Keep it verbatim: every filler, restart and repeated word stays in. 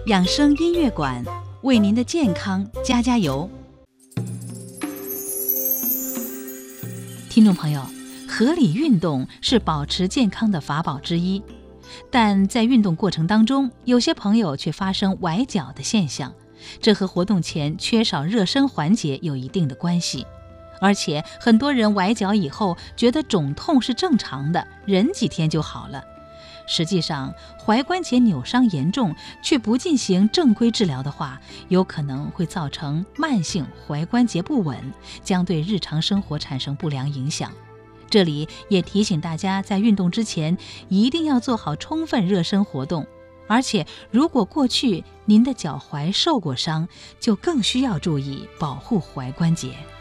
养生音乐馆为您的健康加加油。听众朋友，合理运动是保持健康的法宝之一，但在运动过程当中，有些朋友却发生崴脚的现象，这和活动前缺少热身环节有一定的关系。而且很多人崴脚以后觉得肿痛是正常的，忍几天就好了。实际上，踝关节扭伤严重却不进行正规治疗的话，有可能会造成慢性踝关节不稳，将对日常生活产生不良影响。这里也提醒大家，在运动之前一定要做好充分热身活动，而且如果过去您的脚踝受过伤，就更需要注意保护踝关节。